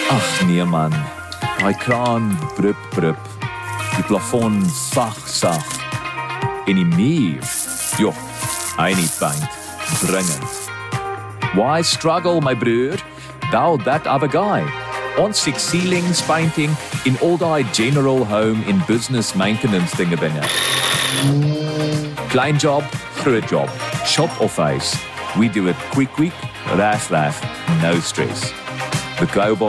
Ag nee man, daai kraan brup brup, die plafon sag. En die muur, joh, hy need paint, dringend. Why struggle, my broer? Thou that other guy. Ons six ceilings, painting, in all die general home in business maintenance dinge. Klein job, groot job, shop of huis. We do it quick, reg, no stress. The Global